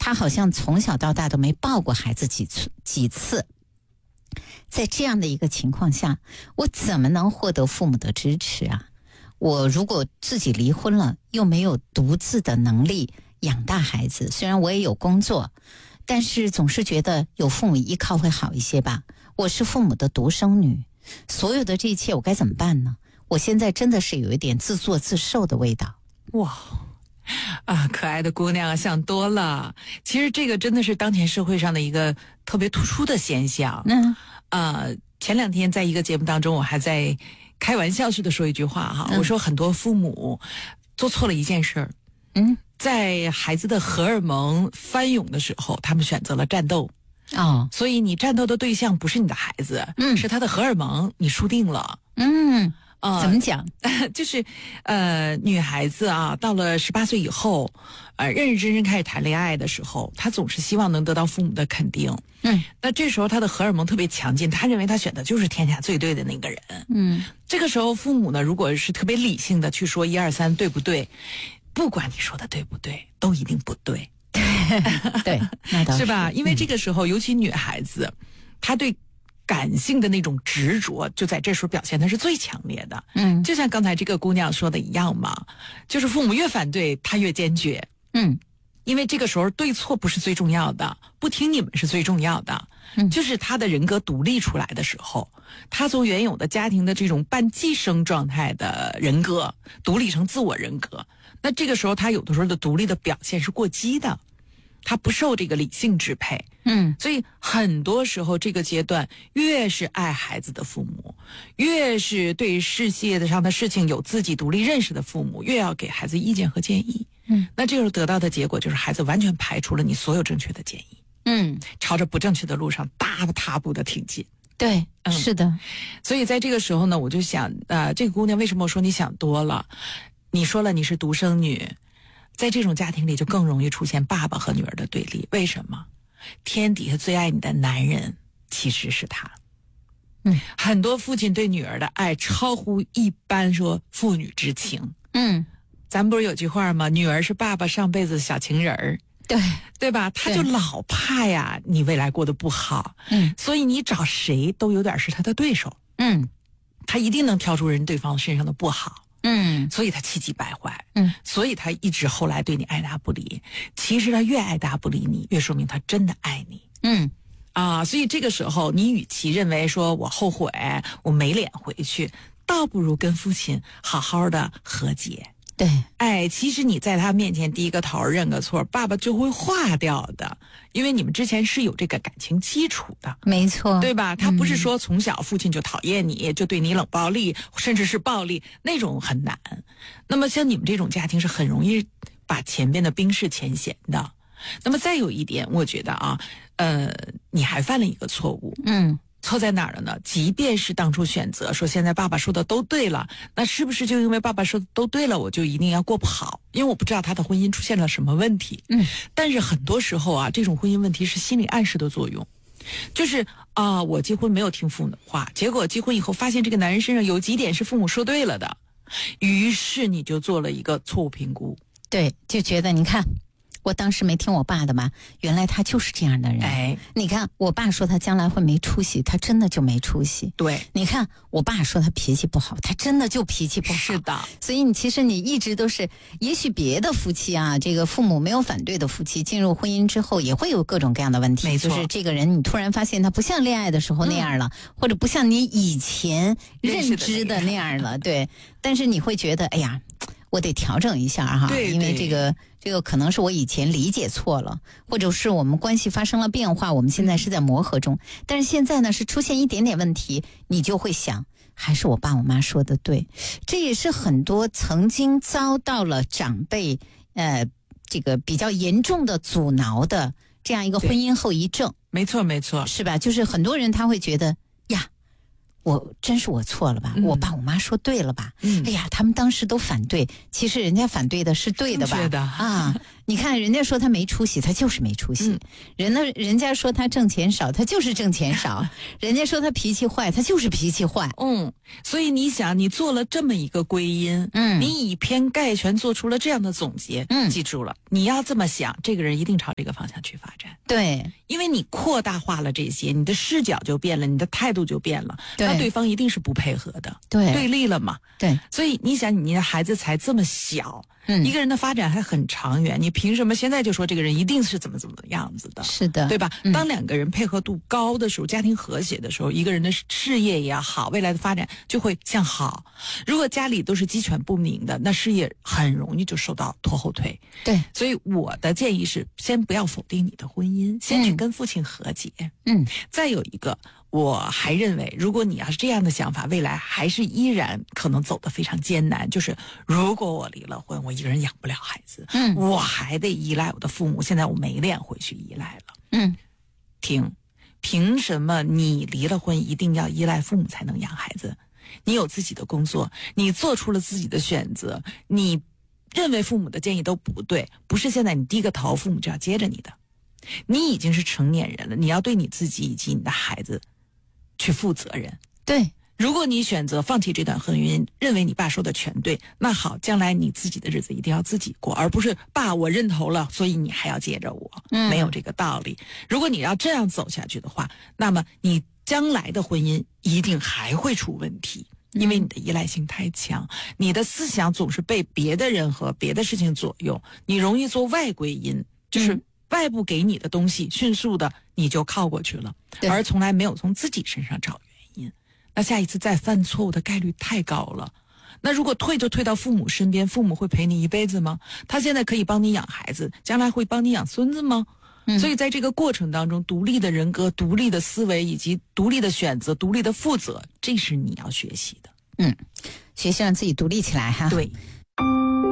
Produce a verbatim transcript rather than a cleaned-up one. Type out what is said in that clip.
他好像从小到大都没抱过孩子几次几次。在这样的一个情况下，我怎么能获得父母的支持啊？我如果自己离婚了，又没有独自的能力养大孩子，虽然我也有工作，但是总是觉得有父母依靠会好一些吧。我是父母的独生女，所有的这一切我该怎么办呢？我现在真的是有一点自作自受的味道。 哇啊，可爱的姑娘想多了。其实这个真的是当前社会上的一个特别突出的现象。嗯，呃，前两天在一个节目当中，我还在开玩笑似的说一句话哈，嗯、我说很多父母做错了一件事儿。嗯，在孩子的荷尔蒙翻涌的时候，他们选择了战斗。哦，所以你战斗的对象不是你的孩子，嗯，是他的荷尔蒙，你输定了。嗯。 呃、怎么讲？ 就是呃，女孩子啊，到了十八岁以后，呃，认认真真开始谈恋爱的时候，她总是希望能得到父母的肯定。嗯，那这时候她的荷尔蒙特别强劲，她认为她选的就是天下最对的那个人。嗯，这个时候父母呢，如果是特别理性的去说一二三对不对，不管你说的对不对，都一定不对。 对，那倒是， 是吧？因为这个时候，嗯、尤其女孩子，她对感性的那种执着，就在这时候表现的是最强烈的。嗯，就像刚才这个姑娘说的一样嘛，就是父母越反对，她越坚决。嗯，因为这个时候对错不是最重要的，不听你们是最重要的。嗯，就是她的人格独立出来的时候，她从原有的家庭的这种半寄生状态的人格独立成自我人格，那这个时候她有的时候的独立的表现是过激的。他不受这个理性支配，嗯，所以很多时候这个阶段，越是爱孩子的父母，越是对世界上的事情有自己独立认识的父母，越要给孩子意见和建议，嗯，那这个时候得到的结果就是孩子完全排除了你所有正确的建议，嗯，朝着不正确的路上大踏步的挺进。 对，嗯，是的。 所以在这个时候呢，我就想，呃，这个姑娘为什么我说你想多了？你说了你是独生女。在这种家庭里就更容易出现爸爸和女儿的对立，为什么？天底下最爱你的男人其实是他。嗯，很多父亲对女儿的爱超乎一般说父女之情。嗯，咱不是有句话吗？女儿是爸爸上辈子的小情人儿。 对， 对吧？他就老怕呀你未来过得不好。嗯，所以你找谁都有点是他的对手。嗯，他一定能挑出人对方身上的不好。嗯，所以他气急败坏，嗯，所以他一直后来对你爱答不理。其实他越爱答不理你，越说明他真的爱你。嗯，啊，所以这个时候你与其认为说我后悔，我没脸回去，倒不如跟父亲好好的和解。 对， 哎，其实你在他面前低个头认个错，爸爸就会化掉的，因为你们之前是有这个感情基础的。 没错， 对吧？他不是说从小父亲就讨厌你，嗯、就对你冷暴力，甚至是暴力，那种很难。那么像你们这种家庭是很容易把前边的冰释前嫌的。那么再有一点，我觉得啊，呃，你还犯了一个错误。嗯。错在哪儿了呢？即便是当初选择说现在爸爸说的都对了，那是不是就因为爸爸说的都对了，我就一定要过不好？因为我不知道他的婚姻出现了什么问题。嗯，但是很多时候啊，这种婚姻问题是心理暗示的作用，就是啊、呃，我结婚没有听父母的话，结果结婚以后发现这个男人身上有几点是父母说对了的，于是你就做了一个错误评估。 对，就觉得你看。我当时没听我爸的嘛，原来他就是这样的人。哎，你看我爸说他将来会没出息，他真的就没出息。 对， 你看我爸说他脾气不好，他真的就脾气不好。 是的， 所以你其实你一直都是，也许别的夫妻啊，这个父母没有反对的夫妻进入婚姻之后也会有各种各样的问题。 没错， 就是这个人你突然发现他不像恋爱的时候那样了，嗯、或者不像你以前认知的那样了。对，但是你会觉得，哎呀。我得调整一下哈， 对对， 因为这个这个可能是我以前理解错了，或者是我们关系发生了变化，我们现在是在磨合中。嗯、但是现在呢，是出现一点点问题，你就会想，还是我爸我妈说的对。这也是很多曾经遭到了长辈呃这个比较严重的阻挠的这样一个婚姻后遗症。 没错没错， 是吧？就是很多人他会觉得呀。我真是我错了吧、嗯、我爸我妈说对了吧、嗯、哎呀他们当时都反对，其实人家反对的是对的吧， 正确的啊， 你看人家说他没出息，他就是没出息； 嗯、 人呢，人家说他挣钱少，他就是挣钱少；人家说他脾气坏，他就是脾气坏。 嗯，所以你想，你做了这么一个归因， 嗯， 你以偏概全做出了这样的总结， 嗯， 记住了，你要这么想，这个人一定朝这个方向去发展。 对， 因为你扩大化了这些，你的视角就变了，你的态度就变了， 对， 那对方一定是不配合的， 对， 对立了嘛。 对， 所以你想，你的孩子才这么小， 嗯， 一个人的发展还很长远，你凭什么现在就说这个人一定是怎么怎么样子的？ 是的， 对吧？ 嗯、 当两个人配合度高的时候，家庭和谐的时候，一个人的事业也好，未来的发展就会向好。如果家里都是鸡犬不宁的，那事业很容易就受到拖后腿。 对， 所以我的建议是，先不要否定你的婚姻，先去跟父亲和解。 嗯， 再有一个，我还认为，如果你要是这样的想法，未来还是依然可能走得非常艰难。就是如果我离了婚，我一个人养不了孩子， 嗯， 我还得依赖我的父母。现在我没脸回去依赖了。 嗯， 停，凭什么你离了婚一定要依赖父母才能养孩子？你有自己的工作，你做出了自己的选择，你认为父母的建议都不对，不是现在你低个头，父母就要接着你的。你已经是成年人了，你要对你自己以及你的孩子去负责任。 对， 如果你选择放弃这段婚姻，认为你爸说的全对，那好，将来你自己的日子一定要自己过，而不是爸我认头了，所以你还要接着我， 嗯， 没有这个道理。如果你要这样走下去的话，那么你将来的婚姻一定还会出问题，因为你的依赖性太强，你的思想总是被别的人和别的事情左右，你容易做外归因，就是外部给你的东西迅速的你就靠过去了，而从来没有从自己身上找原因。那下一次再犯错误的概率太高了。那如果退就退到父母身边，父母会陪你一辈子吗？他现在可以帮你养孩子，将来会帮你养孙子吗？嗯、所以在这个过程当中，独立的人格、独立的思维以及独立的选择、独立的负责，这是你要学习的。 嗯，学习让自己独立起来哈。 对。